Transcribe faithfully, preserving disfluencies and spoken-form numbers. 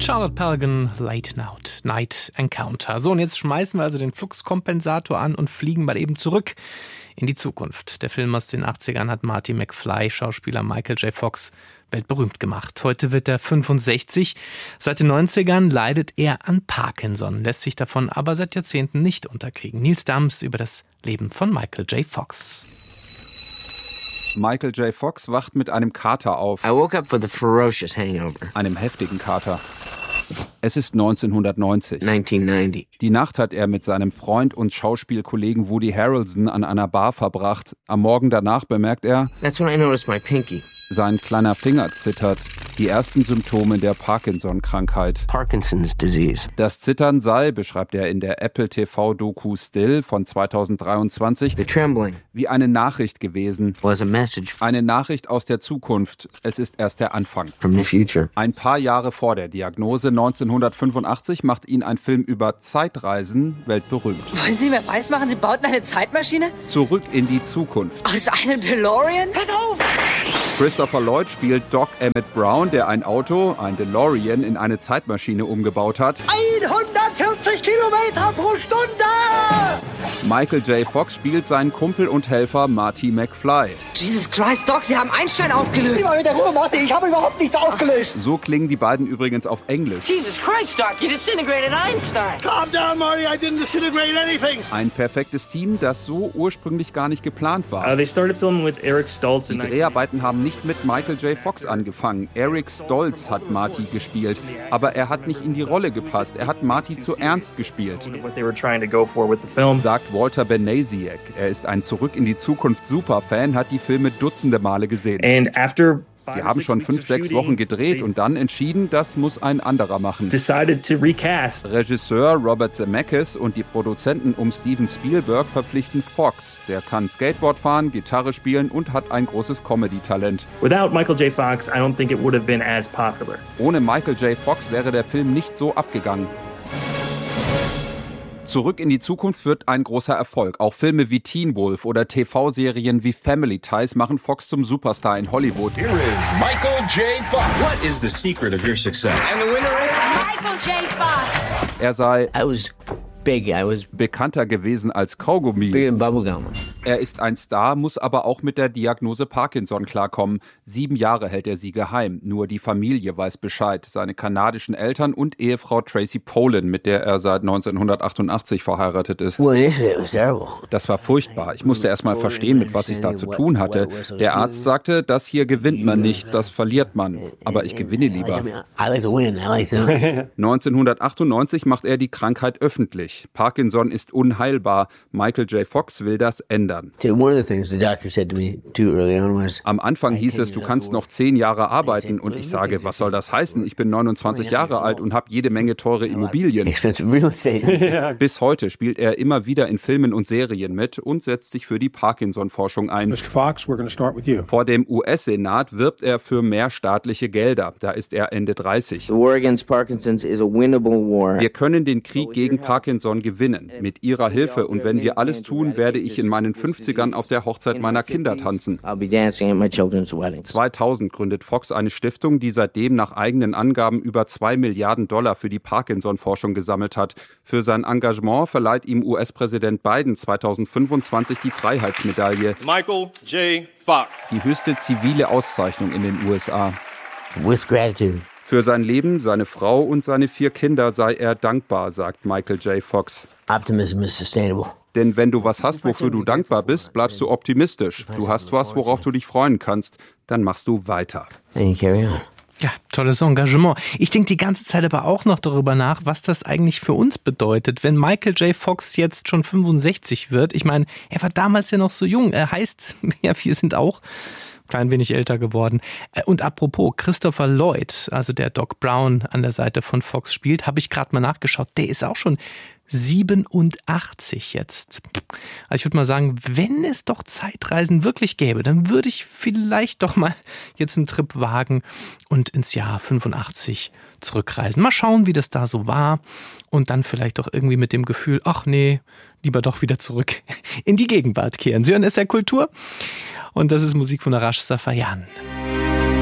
Charlotte Pelgan, Late Night, Night Encounter. So, und jetzt schmeißen wir also den Fluxkompensator an und fliegen mal eben zurück in die Zukunft. Der Film aus den achtzigern hat Marty McFly, Schauspieler Michael J. Fox, weltberühmt gemacht. Heute wird er fünfundsechzig. Seit den neunzigern leidet er an Parkinson, lässt sich davon aber seit Jahrzehnten nicht unterkriegen. Nils Dams über das Leben von Michael J. Fox. Michael J. Fox wacht mit einem Kater auf. I woke up with a ferocious hangover. Einem heftigen Kater. Es ist neunzehnhundertneunzig. neunzehnhundertneunzig. Die Nacht hat er mit seinem Freund und Schauspielkollegen Woody Harrelson an einer Bar verbracht. Am Morgen danach bemerkt er, That's when I noticed my pinky. sein kleiner Finger zittert. Die ersten Symptome der Parkinson-Krankheit. Parkinson's disease. Das Zittern sei, beschreibt er in der Apple T V-Doku Still von zweitausenddreiundzwanzig, The trembling wie eine Nachricht gewesen. was a message Eine Nachricht aus der Zukunft. Es ist erst der Anfang. from the future. Ein paar Jahre vor der Diagnose, neunzehnhundertfünfundachtzig, macht ihn ein Film über Zeitreisen weltberühmt. Wollen Sie mir weismachen, Sie bauten eine Zeitmaschine? Zurück in die Zukunft. Aus einem DeLorean? Pass auf! Christopher Lloyd spielt Doc Emmett Brown, der ein Auto, ein DeLorean, in eine Zeitmaschine umgebaut hat. hundertvierzig Kilometer pro Stunde! Michael J. Fox spielt seinen Kumpel und Helfer Marty McFly. Jesus Christ, Doc, Sie haben Einstein aufgelöst. Immer mit der Ruhe, Marty, ich habe überhaupt nichts aufgelöst. So klingen die beiden übrigens auf Englisch. Jesus Christ, Doc, you disintegrated Einstein. Calm down, Marty, I didn't disintegrate anything. Ein perfektes Team, das so ursprünglich gar nicht geplant war. Uh, they started filming with Eric Stoltz Die in Dreharbeiten haben nicht mit Michael J. Fox angefangen. Eric Stoltz hat Marty gespielt. Aber er hat nicht in die Rolle gepasst. Er hat Marty zu ernst gespielt, what they were trying to go for with the film. sagt Walter Benasiak. Er ist ein Zurück in die Zukunft Superfan, hat die Filme dutzende Male gesehen. And after Sie haben schon fünf, sechs Wochen gedreht und dann entschieden, das muss ein anderer machen. decided to recast. Regisseur Robert Zemeckis und die Produzenten um Steven Spielberg verpflichten Fox. Der kann Skateboard fahren, Gitarre spielen und hat ein großes Comedy-Talent. Without Michael J. Fox, I don't think it would have been as popular. Ohne Michael J. Fox wäre der Film nicht so abgegangen. Zurück in die Zukunft wird ein großer Erfolg. Auch Filme wie Teen Wolf oder T V-Serien wie Family Ties machen Fox zum Superstar in Hollywood. Here is Michael J. Fox. What is the secret of your success? And the winner is Michael J. Fox. Er sei I was big. I was bekannter gewesen als Kaugummi. bigger than bubblegum. Er ist ein Star, muss aber auch mit der Diagnose Parkinson klarkommen. Sieben Jahre hält er sie geheim. Nur die Familie weiß Bescheid. Seine kanadischen Eltern und Ehefrau Tracy Pollan, mit der er seit neunzehnhundertachtundachtzig verheiratet ist. Well, initially it was terrible. Das war furchtbar. Ich musste erst mal verstehen, mit was ich da zu tun hatte. Der Arzt sagte, das hier gewinnt man nicht, das verliert man. Aber ich gewinne lieber. I like to win. I like to. neunzehnhundertachtundneunzig macht er die Krankheit öffentlich. Parkinson ist unheilbar. Michael J. Fox will das ändern. One of the things the doctor said to me too early on was, Am Anfang hieß es, du kannst noch zehn Jahre arbeiten. Und ich sage, was soll das heißen? Ich bin neunundzwanzig Jahre alt und habe jede Menge teure Immobilien. expensive real estate. Bis heute spielt er immer wieder in Filmen und Serien mit und setzt sich für die Parkinson-Forschung ein. Mister Fox, we're going to start with you. Vor dem U S-Senat wirbt er für mehr staatliche Gelder. Da ist er Ende dreißig. The war against Parkinson's is a winnable war. Wir können den Krieg gegen Parkinson gewinnen. Mit Ihrer Hilfe. Und wenn wir alles tun, werde ich in meinen fünfzigern auf der Hochzeit meiner Kinder tanzen. I'll be dancing at my children's weddings. zweitausend gründet Fox eine Stiftung, die seitdem nach eigenen Angaben über zwei Milliarden Dollar für die Parkinson-Forschung gesammelt hat. Für sein Engagement verleiht ihm U S-Präsident Biden zweitausendfünfundzwanzig die Freiheitsmedaille, Michael J. Fox. die höchste zivile Auszeichnung in den U S A. With gratitude. Für sein Leben, seine Frau und seine vier Kinder sei er dankbar, sagt Michael J. Fox. Optimism is sustainable. Denn wenn du was hast, wofür du dankbar bist, bleibst du optimistisch. Du hast was, worauf du dich freuen kannst, dann machst du weiter. And you carry on. Ja, tolles Engagement. Ich denke die ganze Zeit aber auch noch darüber nach, was das eigentlich für uns bedeutet, wenn Michael J. Fox jetzt schon fünfundsechzig wird. Ich meine, er war damals ja noch so jung. Er heißt, ja, wir sind auch ein klein wenig älter geworden. Und apropos, Christopher Lloyd, also der Doc Brown an der Seite von Fox spielt, habe ich gerade mal nachgeschaut. Der ist auch schon siebenundachtzig jetzt. Also ich würde mal sagen, wenn es doch Zeitreisen wirklich gäbe, dann würde ich vielleicht doch mal jetzt einen Trip wagen und ins Jahr fünfundachtzig zurückreisen. Mal schauen, wie das da so war und dann vielleicht doch irgendwie mit dem Gefühl, ach nee, lieber doch wieder zurück in die Gegenwart kehren. Sie hören S R Kultur und das ist Musik von Arash Safayan.